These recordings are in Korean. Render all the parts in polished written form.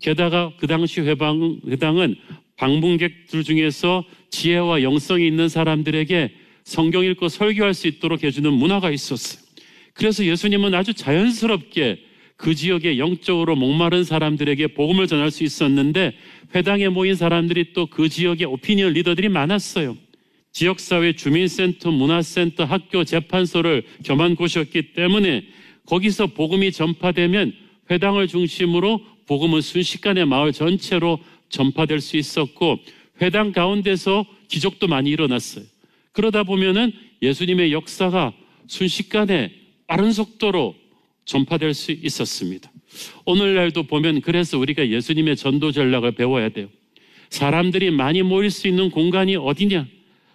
게다가 그 당시 회당은 방문객들 중에서 지혜와 영성이 있는 사람들에게 성경 읽고 설교할 수 있도록 해주는 문화가 있었어요. 그래서 예수님은 아주 자연스럽게 그 지역에 영적으로 목마른 사람들에게 복음을 전할 수 있었는데, 회당에 모인 사람들이 또 그 지역에 오피니언 리더들이 많았어요. 지역사회, 주민센터, 문화센터, 학교, 재판소를 겸한 곳이었기 때문에 거기서 복음이 전파되면 회당을 중심으로 복음은 순식간에 마을 전체로 전파될 수 있었고, 회당 가운데서 기적도 많이 일어났어요. 그러다 보면은 예수님의 역사가 순식간에 빠른 속도로 전파될 수 있었습니다. 오늘날도 보면 그래서 우리가 예수님의 전도 전략을 배워야 돼요. 사람들이 많이 모일 수 있는 공간이 어디냐?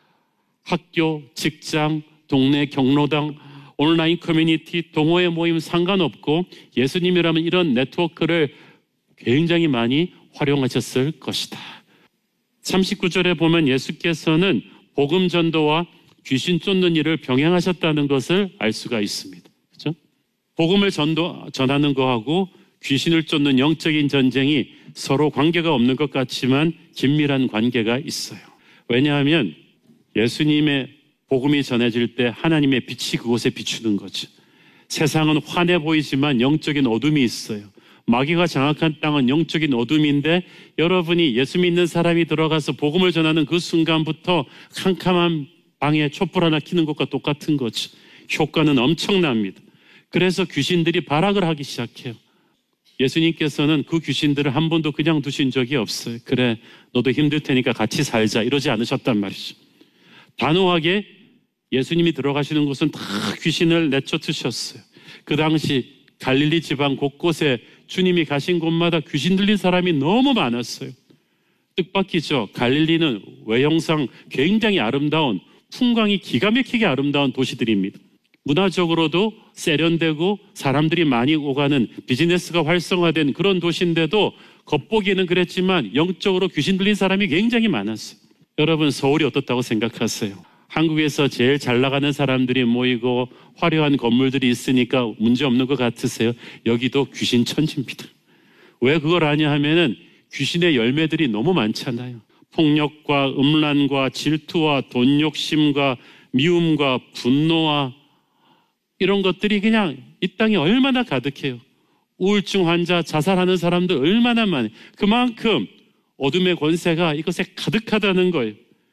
학교, 직장, 동네 경로당, 온라인 커뮤니티, 동호회 모임 상관없고 예수님이라면 이런 네트워크를 굉장히 많이 활용하셨을 것이다. 39절에 보면 예수께서는 복음 전도와 귀신 쫓는 일을 병행하셨다는 것을 알 수가 있습니다. 그렇죠? 복음을 전하는 거하고 귀신을 쫓는 영적인 전쟁이 서로 관계가 없는 것 같지만 긴밀한 관계가 있어요. 왜냐하면 예수님의 복음이 전해질 때 하나님의 빛이 그곳에 비추는 거죠. 세상은 환해 보이지만 영적인 어둠이 있어요. 마귀가 장악한 땅은 영적인 어둠인데, 여러분이 예수 믿는 사람이 들어가서 복음을 전하는 그 순간부터 캄캄한 방에 촛불 하나 켜는 것과 똑같은 거죠. 효과는 엄청납니다. 그래서 귀신들이 발악을 하기 시작해요. 예수님께서는 그 귀신들을 한 번도 그냥 두신 적이 없어요. 그래, 너도 힘들 테니까 같이 살자, 이러지 않으셨단 말이죠. 단호하게 예수님이 들어가시는 곳은 다 귀신을 내쫓으셨어요. 그 당시 갈릴리 지방 곳곳에 주님이 가신 곳마다 귀신 들린 사람이 너무 많았어요. 뜻밖이죠. 갈릴리는 외형상 굉장히 아름다운, 풍광이 기가 막히게 아름다운 도시들입니다. 문화적으로도 세련되고 사람들이 많이 오가는, 비즈니스가 활성화된 그런 도시인데도 겉보기에는 그랬지만 영적으로 귀신 들린 사람이 굉장히 많았어요. 여러분, 서울이 어떻다고 생각하세요? 한국에서 제일 잘 나가는 사람들이 모이고 화려한 건물들이 있으니까 문제없는 것 같으세요? 여기도 귀신 천지입니다. 왜 그걸 아냐 하면은 귀신의 열매들이 너무 많잖아요. 폭력과 음란과 질투와 돈 욕심과 미움과 분노와 이런 것들이 그냥 이 땅에 얼마나 가득해요. 우울증 환자, 자살하는 사람들 얼마나 많아요. 그만큼 어둠의 권세가 이곳에 가득하다는 거예요.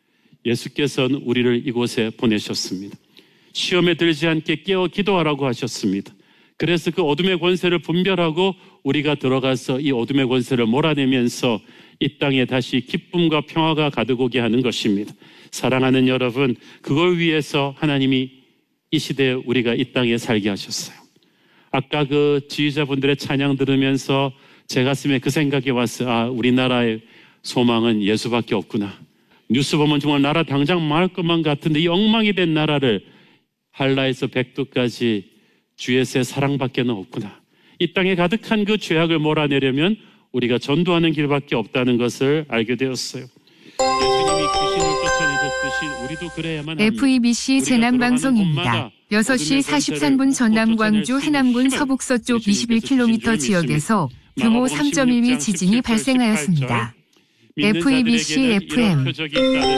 예수께서는 우리를 이곳에 보내셨습니다. 시험에 들지 않게 깨어 기도하라고 하셨습니다. 그래서 그 어둠의 권세를 분별하고 우리가 들어가서 이 어둠의 권세를 몰아내면서 이 땅에 다시 기쁨과 평화가 가득 오게 하는 것입니다. 사랑하는 여러분, 그걸 위해서 하나님이 이 시대에 우리가 이 땅에 살게 하셨어요. 아까 그 지휘자분들의 찬양 들으면서 제 가슴에 그 생각이 왔어요. 아, 우리나라의 소망은 예수밖에 없구나. 뉴스 보면 정말 나라 당장 망할 것만 같은데 이 엉망이 된 나라를 한라에서 백두까지 주의 새 사랑밖에 없구나. 이 땅에 가득한 그 죄악을 몰아내려면 우리가 전도하는 길밖에 없다는 것을 알게 되었어요. 예수님이 귀신을 쫓아내셨듯이 우리도 그래야만 합니다. FEBC 재난방송입니다. 6시 43분 전남 광주 해남군 서북서쪽 21km 지역에서 규모 3.1위 지진이 발생하였습니다. FEBC FM. 그들이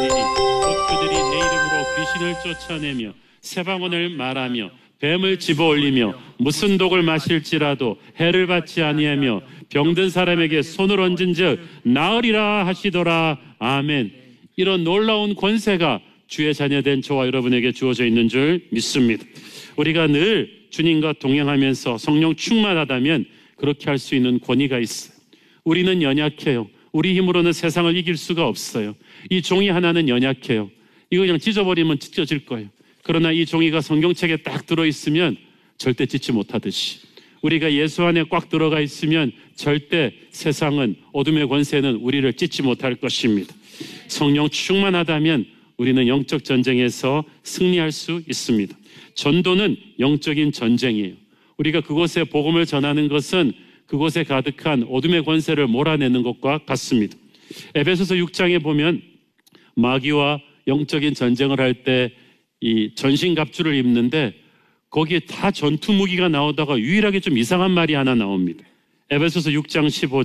내 이름으로 귀신을 쫓아내며 새방언을 말하며 뱀을 집어올리며 무슨 독을 마실지라도 해를 받지 아니하며 병든 사람에게 손을 얹은즉 나으리라 하시더라. 아멘. 이런 놀라운 권세가 주의 자녀된 저와 여러분에게 주어져 있는 줄 믿습니다. 우리가 늘 주님과 동행하면서 성령 충만하다면 그렇게 할 수 있는 권위가 있어요. 우리는 연약해요. 우리 힘으로는 세상을 이길 수가 없어요. 이 종이 하나는 연약해요. 이거 그냥 찢어버리면 찢어질 거예요. 그러나 이 종이가 성경책에 딱 들어있으면 절대 찢지 못하듯이 우리가 예수 안에 꽉 들어가 있으면 절대 세상은, 어둠의 권세는 우리를 찢지 못할 것입니다. 성령 충만하다면 우리는 영적 전쟁에서 승리할 수 있습니다. 전도는 영적인 전쟁이에요. 우리가 그곳에 복음을 전하는 것은 그곳에 가득한 어둠의 권세를 몰아내는 것과 같습니다. 에베소서 6장에 보면 마귀와 영적인 전쟁을 할 때 이 전신갑주를 입는데 거기에 다 전투 무기가 나오다가 유일하게 좀 이상한 말이 하나 나옵니다. 에베소서 6장 15절